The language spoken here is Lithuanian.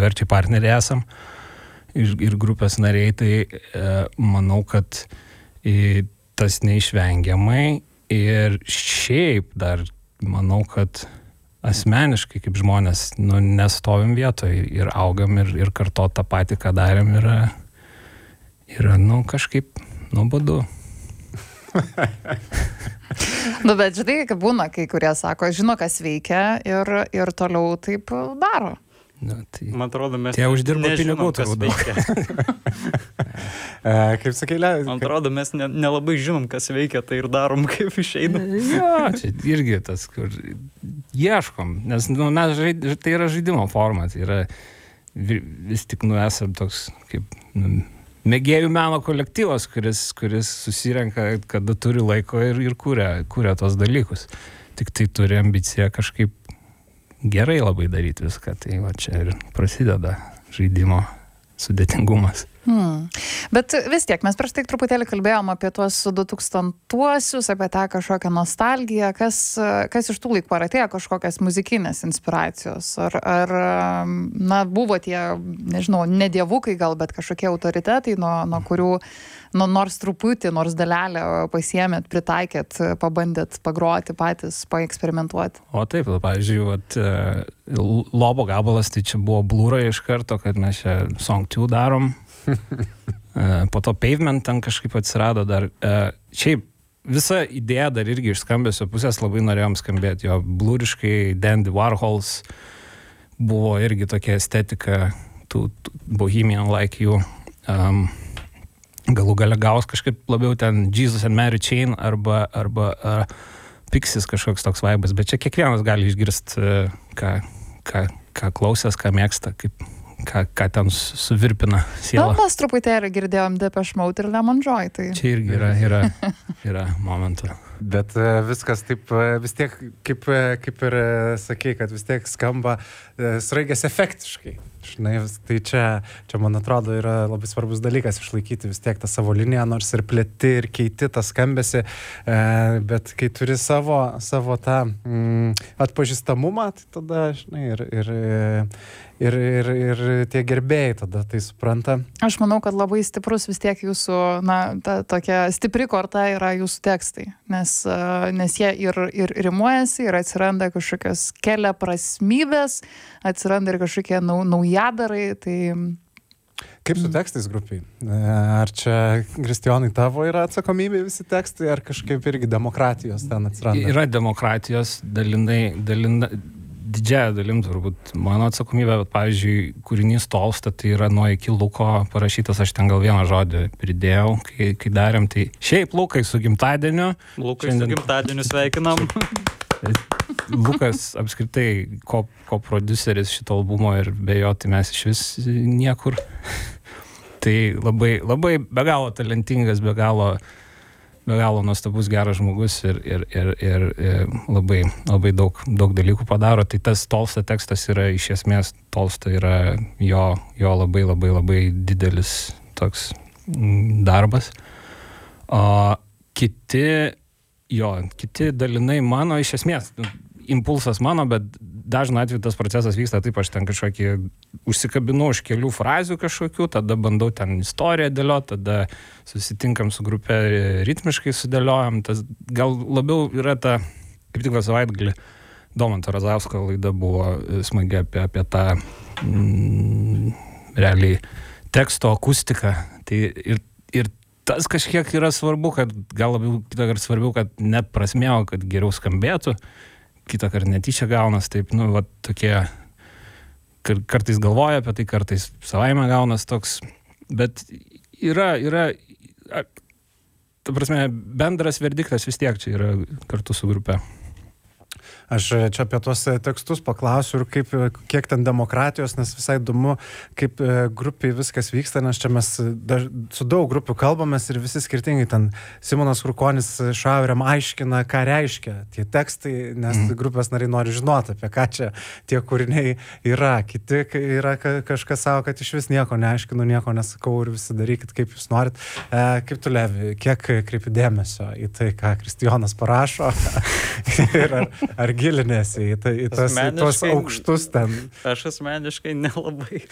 lygiaverčiai partneriai esam ir grupės nariai, tai manau, kad tas neišvengiamai ir šiaip dar manau, kad asmeniškai kaip žmonės nestovim vietoje ir augam ir kartot tą patį, ką darėm, yra kažkaip nuobodu. Bet žinai, kaip būna, kai kurie sako, žino, kas veikia ir toliau taip daro. Tai man atrodo, mes tie uždirba pinigų, kas veikia. Kaip sakei, man atrodo, mes nelabai žinom, kas veikia, tai ir darom, kaip išeina. Jo, čia irgi tas, kur ieškom, nes tai yra žaidimo forma, tai yra vis tik esam toks kaip mėgėjų meno kolektyvas, kuris susirenka, kada turi laiko ir kuria tos dalykus. Tik tai turi ambiciją kažkaip gerai labai daryti viską, tai va čia ir prasideda žaidimo sudėtingumas. Bet vis tiek, mes prieš tai truputėlį kalbėjom apie tuos 2000-uosius, apie tą kažkokią nostalgiją, kas iš tų laikų, ar atėjo kažkokias muzikinės inspiracijos, ar buvo tie, nežinau, ne dievukai gal, bet kažkokie autoritetai, nuo kurių nors truputį, nors dalelę pasiėmėt, pritaikėt, pabandėt pagroti patys, paeksperimentuoti. O taip, pavyzdžiui, Lobo gabalas, tai čia buvo Blūrai iš karto, kad mes čia Song 2 darom. Po to Pavement ten kažkaip atsirado dar. Šiaip visa idėja dar irgi iš skambesio pusės labai norėjom skambėti. Jo blūriškai Dandy Warhols buvo irgi tokia estetika, tų Bohemian Like You. Galų gale gaus kažkaip labiau ten Jesus and Mary Chain arba Pixies kažkoks toks vaibas, bet čia kiekvienas gali išgirsti, ką klausęs, ką mėgsta, ką ten suvirpina sielą. Mes truputėlį girdėjom Depeche Mode ir Lemon Joy. Tai... Čia irgi yra momentų. Bet viskas taip vis tiek, kaip ir sakei, kad vis tiek skamba sraigės efektiškai. Žinai, tai čia, man atrodo, yra labai svarbus dalykas išlaikyti vis tiek tą savo liniją, nors ir plėti, ir keiti tą skambesį, bet kai turi savo tą atpažįstamumą, tai tada, žinai, ir tie gerbėjai tada tai supranta. Aš manau, kad labai stiprus vis tiek jūsų, ta tokia stipri korta yra jūsų tekstai, nes jie ir rimuojasi, ir atsiranda kažkokios kelia prasmybės, atsiranda ir kažkokie naujadarai, tai... Kaip su tekstais grupiai? Ar čia, Kristijonai, tavo yra atsakomybė visi tekstai, ar kažkaip irgi demokratijos ten atsiranda? Yra demokratijos didžiąją dalim turbūt mano atsakomybė, bet pavyzdžiui, kūrinys Tolsta, tai yra nuo iki Luko parašytas, aš ten gal vieną žodį pridėjau, kai darėm, tai šiaip Lukai su gimtadieniu. Lukai su gimtadieniu sveikinam. Lukas apskritai ko prodiuseris šito albumo ir be jo, tai mes iš vis niekur. Tai labai, labai be galo talentingas, be galo nuostabus, geras žmogus ir labai, labai daug dalykų padaro. Tai tas Tolsta tekstas yra iš esmės, Tolsta yra jo labai, labai, labai didelis toks darbas. O kiti dalinai mano, iš esmės, impulsas mano, bet dažnu atveju tas procesas vyksta taip, aš ten kažkokį užsikabinu už kelių frazių kažkokių, tada bandau ten istoriją dėlioti, tada susitinkam su grupė, ritmiškai sudėliojam, tas gal labiau yra ta, kaip tik savaitgalį, Domanto Razausko laida buvo smagi apie tą realiai teksto akustiką, tai ir tas kažkiek yra svarbu, kad gal labiau kitąkart svarbiau, kad net prasmėjo, kad geriau skambėtų, kitąkart netyčia gaunas, taip, tokie, kartais galvoja apie tai, kartais savaime gaunas toks, bet yra, ta prasme, bendras verdiktas vis tiek čia yra kartu su grupe. Aš čia apie tuos tekstus paklausiu ir kiek ten demokratijos, nes visai įdomu, kaip grupiai viskas vyksta, nes čia mes su daug grupių kalbamės ir visi skirtingai. Ten Simonas Krukonis Šaueriam aiškina, ką reiškia tie tekstai, nes grupės nariai nori žinoti, apie ką čia tie kūriniai yra. Kiti yra kažkas savo, kad iš vis nieko neaiškinu, nieko nesakau ir visi darykit, kaip jūs norit. Kaip tu, Levi, kiek kreipi dėmesio į tai, ką Kristijonas parašo ir ar gilinėsi į tuos aukštus ten? Aš asmeniškai nelabai.